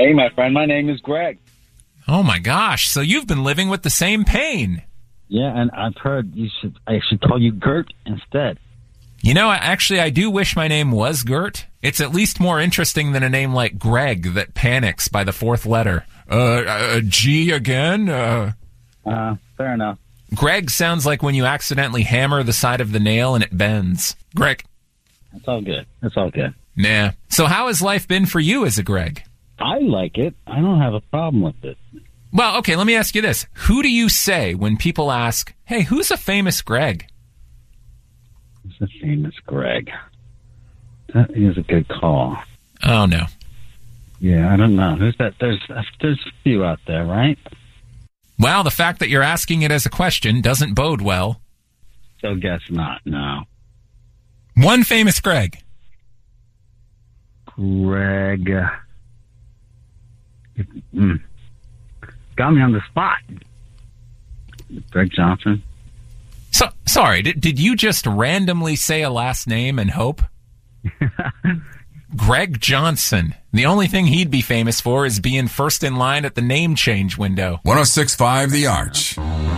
Hey, my friend, my name is Greg. Oh, my gosh. So you've been living with the same pain. Yeah, and I've heard I should call you Gert instead. You know, actually, I do wish my name was Gert. It's at least more interesting than a name like Greg that panics by the fourth letter. G again? Fair enough. Greg sounds like when you accidentally hammer the side of the nail and it bends. Greg. It's all good. It's all good. Nah. So how has life been for you as a Greg? I like it. I don't have a problem with it. Well, okay, let me ask you this. Who do you say when people ask, hey, who's a famous Greg? Who's a famous Greg? That is a good call. Oh, no. Yeah, I don't know. Who's that? There's a few out there, right? Well, the fact that you're asking it as a question doesn't bode well. So guess not, no. One famous Greg. Greg. Got me on the spot. Greg Johnson. So, sorry, did you just randomly say a last name and hope? Greg Johnson. The only thing he'd be famous for is being first in line at the name change window. 106.5 The Arch.